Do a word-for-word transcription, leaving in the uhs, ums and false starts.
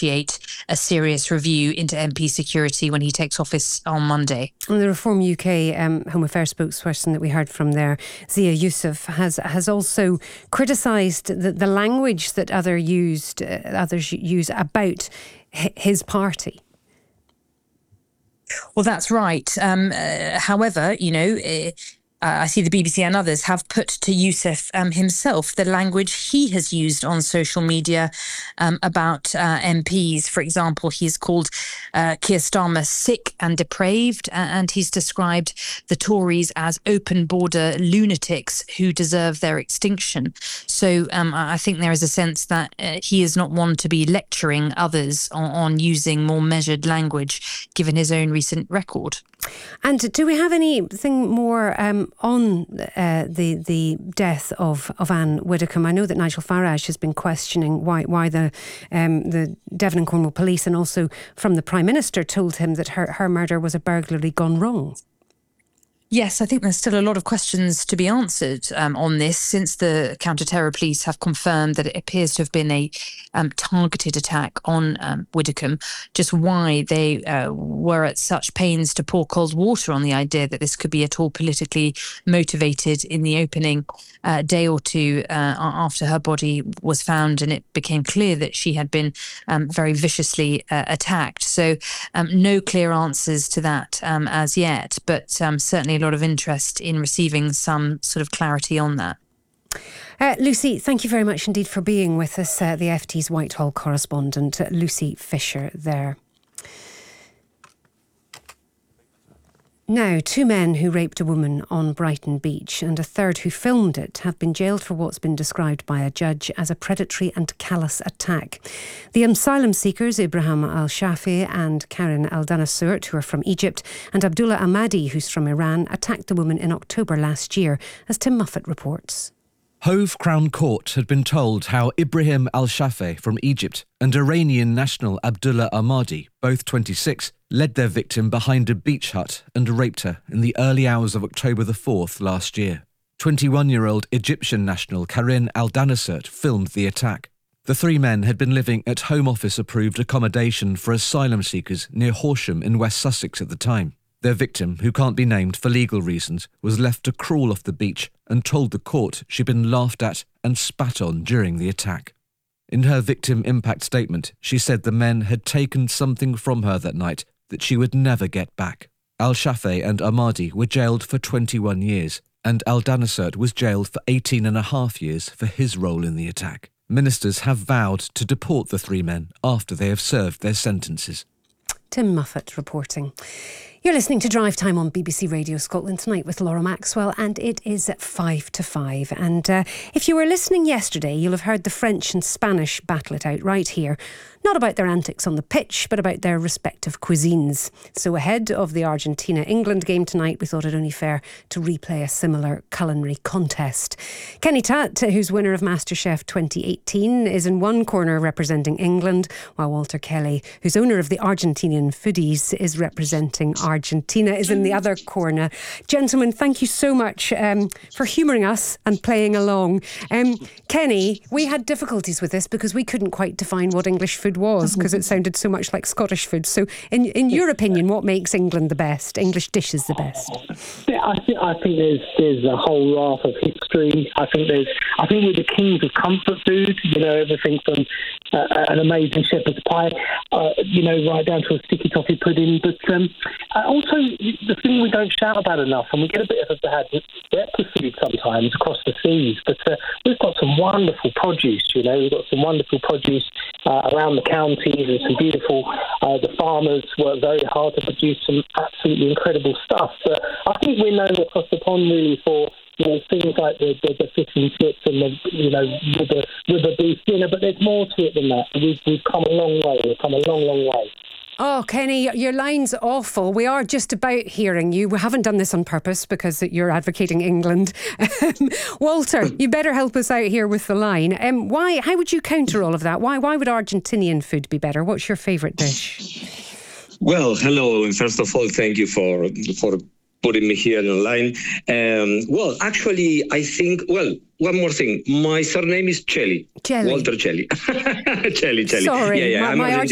initiate a serious review into M P security when he takes office on Monday. And the Reform U K um, Home Affairs spokesperson that we heard from there, Zia Youssef, has has also criticised the, the language that other used, uh, others use about h- his party. Well, that's right. Um, uh, however, you know, uh, I see the B B C and others have put to Youssef um, himself the language he has used on social media um, about uh, M Ps. For example, he's called uh, Keir Starmer sick and depraved, uh, and he's described the Tories as open border lunatics who deserve their extinction. So um, I think there is a sense that uh, he is not one to be lecturing others on, on using more measured language, given his own recent record. And do we have anything more um, on uh, the the death of, of Anne Widdecombe? I know that Nigel Farage has been questioning why why the um, the Devon and Cornwall police, and also from the Prime Minister, told him that her, her murder was a burglary gone wrong. Yes, I think there's still a lot of questions to be answered um, on this, since the counter-terror police have confirmed that it appears to have been a um, targeted attack on um, Widdecombe. Just why they uh, were at such pains to pour cold water on the idea that this could be at all politically motivated in the opening uh, day or two uh, after her body was found, and it became clear that she had been um, very viciously uh, attacked. So um, no clear answers to that um, as yet, but um, certainly a lot of interest in receiving some sort of clarity on that. Uh, Lucy, thank you very much indeed for being with us, uh, the F T's Whitehall correspondent, uh, Lucy Fisher there. Now, two men who raped a woman on Brighton Beach and a third who filmed it have been jailed for what's been described by a judge as a predatory and callous attack. The asylum seekers, Ibrahim Al-Shafi and Karen Al-Danasurt, who are from Egypt, and Abdullah Ahmadi, who's from Iran, attacked the woman in October last year, as Tim Muffet reports. Hove Crown Court had been told how Ibrahim Al-Shafi from Egypt and Iranian national Abdullah Ahmadi, both twenty-six, led their victim behind a beach hut and raped her in the early hours of October the fourth last year. twenty-one-year-old Egyptian national Karen Al-Danasurt filmed the attack. The three men had been living at Home Office-approved accommodation for asylum seekers near Horsham in West Sussex at the time. Their victim, who can't be named for legal reasons, was left to crawl off the beach and told the court she'd been laughed at and spat on during the attack. In her victim impact statement, she said the men had taken something from her that night that she would never get back. Al-Shafi and Ahmadi were jailed for twenty-one years, and Al-Danasurt was jailed for eighteen and a half years for his role in the attack. Ministers have vowed to deport the three men after they have served their sentences. Tim Muffet reporting. You're listening to Drive Time on B B C Radio Scotland tonight with Laura Maxwell, and it is at five to five. And uh, if you were listening yesterday, you'll have heard the French and Spanish battle it out right here. Not about their antics on the pitch, but about their respective cuisines. So ahead of the Argentina-England game tonight, we thought it only fair to replay a similar culinary contest. Kenny Tatt, who's winner of MasterChef twenty eighteen, is in one corner representing England, while Walter Kelly, who's owner of the Argentinian Foodies, is representing Argentina, is in the other corner. Gentlemen, thank you so much um, for humouring us and playing along. Um, Kenny, we had difficulties with this because we couldn't quite define what English food was, because it sounded so much like Scottish food. So in in your opinion, what makes England the best, English dishes the best? Yeah, I think I think there's there's a whole raft of history. I think there's I think we're the kings of comfort food, you know, everything from uh, an amazing shepherd's pie, uh, you know, right down to a sticky toffee pudding. But um, also the thing we don't shout about enough, and we get a bit of a bad rep for food sometimes across the seas, but uh, we've got some wonderful produce, you know, we've got some wonderful produce uh, around the counties, and some beautiful, uh, the farmers work very hard to produce some absolutely incredible stuff. But I think we're known across the pond really for, you know, things like the, the, the fish and chips and the, you know, river, river beef dinner, but there's more to it than that. We've, we've come a long way, we've come a long, long way. Oh, Kenny, your line's awful. We are just about hearing you. We haven't done this on purpose because you're advocating England. Um, Walter, you better help us out here with the line. Um, why? How would you counter all of that? Why? Why would Argentinian food be better? What's your favourite dish? Well, hello, and first of all, thank you for for putting me here on the line. Um, well, actually, I think, well, one more thing. My surname is Celli. Celli. Walter Celli. Celli, Celli. Sorry, yeah, yeah. my, I'm my